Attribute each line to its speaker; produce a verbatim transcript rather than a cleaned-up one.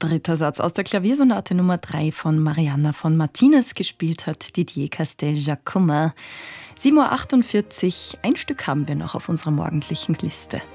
Speaker 1: Dritter Satz aus der Klaviersonate Nummer drei von Marianna von Martinez, gespielt hat Didier Castel-Jacomin. sieben Uhr achtundvierzig, ein Stück haben wir noch auf unserer morgendlichen Liste.